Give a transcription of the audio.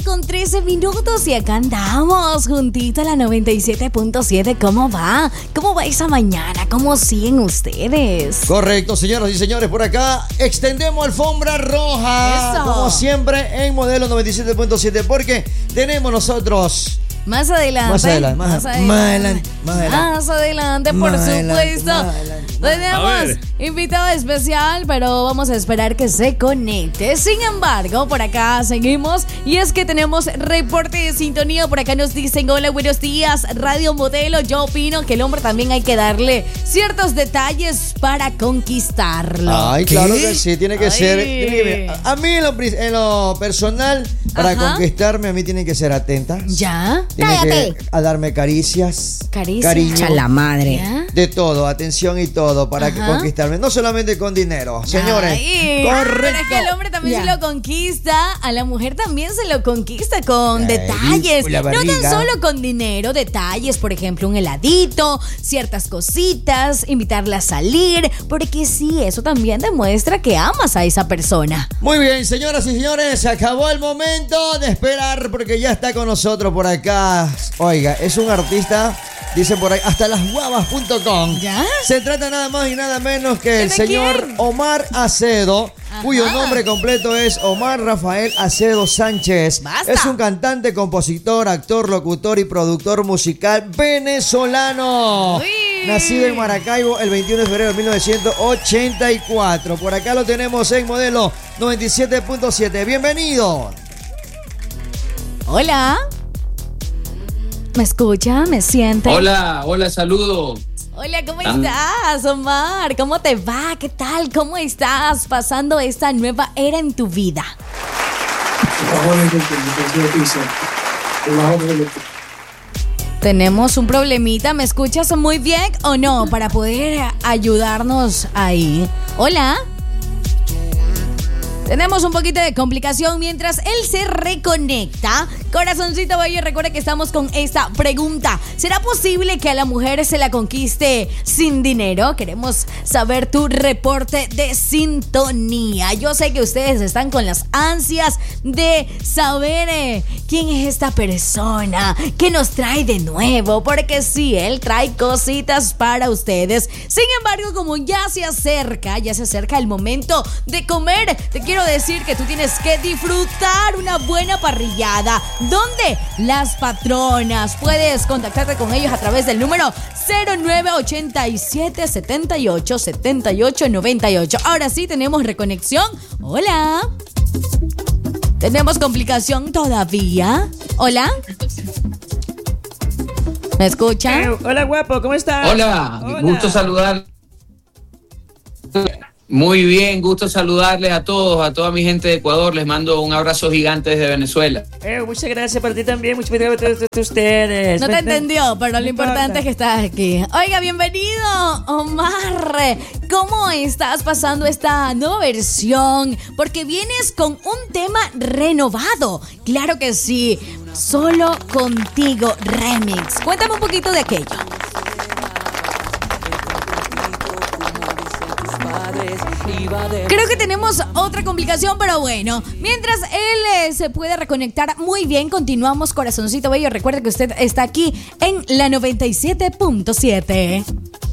9:13 y acá andamos juntito a la 97.7. ¿Cómo va? ¿Cómo va esa mañana? ¿Cómo siguen ustedes? Correcto, señoras y señores, por acá extendemos alfombra roja. Eso. Como siempre en modelo 97.7 porque tenemos nosotros... Más adelante, por supuesto. Tenemos invitado especial, pero vamos a esperar que se conecte. Sin embargo, por acá seguimos y es que tenemos reporte de sintonía. Por acá nos dicen: hola, buenos días, Radio Modelo. Yo opino que el hombre también hay que darle ciertos detalles para conquistarlo. Ay, claro que sí, tiene que ser. A mí en lo personal, para conquistarme, a mí tiene que ser atenta. ¿Ya? Tiene que darme caricias. Cariño. A la madre. ¿Ya? De todo, atención y todo para conquistarme. No solamente con dinero, señores. Correcto. Pero es que el hombre también se lo conquista, a la mujer también se lo conquista con detalles. No tan solo con dinero, detalles, por ejemplo, un heladito, ciertas cositas, invitarla a salir, porque sí, eso también demuestra que amas a esa persona. Muy bien, señoras y señores, se acabó el momento de esperar porque ya está con nosotros por acá. Oiga, es un artista, dicen por ahí, hasta lasguavas.com. ¿Ya? Se trata nada más y nada menos que el señor Omar Acedo, cuyo nombre completo es Omar Rafael Acedo Sánchez. ¡Basta! Es un cantante, compositor, actor, locutor y productor musical venezolano. ¡Uy! Nacido en Maracaibo el 21 de febrero de 1984. Por acá lo tenemos en modelo 97.7. Bienvenido. Hola. ¿Me escucha? ¿Me siente? Hola, saludo. Hola, ¿cómo estás, Omar? ¿Cómo te va? ¿Qué tal? ¿Cómo estás pasando esta nueva era en tu vida? Tenemos un problemita, ¿me escuchas muy bien o no? Para poder ayudarnos ahí. Hola. Tenemos un poquito de complicación mientras él se reconecta. Corazoncito bello, recuerda que estamos con esta pregunta. ¿Será posible que a la mujer se la conquiste sin dinero? Queremos saber tu reporte de sintonía. Yo sé que ustedes están con las ansias de saber quién es esta persona, qué nos trae de nuevo, porque sí, él trae cositas para ustedes. Sin embargo, como ya se acerca el momento de comer, te quiero decir que tú tienes que disfrutar una buena parrillada. ¿Dónde? Las Patronas. Puedes contactarte con ellos a través del número 0987 78 78 98. Ahora sí tenemos reconexión. Hola. ¿Tenemos complicación todavía? ¿Hola? ¿Me escuchan? Hola, guapo, ¿cómo estás? Hola, gusto saludar. Muy bien, gusto saludarles a todos, a toda mi gente de Ecuador. Les mando un abrazo gigante desde Venezuela. Muchas gracias para ti también, muchas gracias a ustedes. No te entendió, pero lo importante es que estás aquí. Oiga, bienvenido, Omar. ¿Cómo estás pasando esta nueva versión? Porque vienes con un tema renovado. Claro que sí, Solo Contigo Remix. Cuéntame un poquito de aquello. Creo que tenemos otra complicación, pero bueno, mientras él se puede reconectar muy bien, continuamos, corazoncito bello. Recuerda que usted está aquí en la 97.7.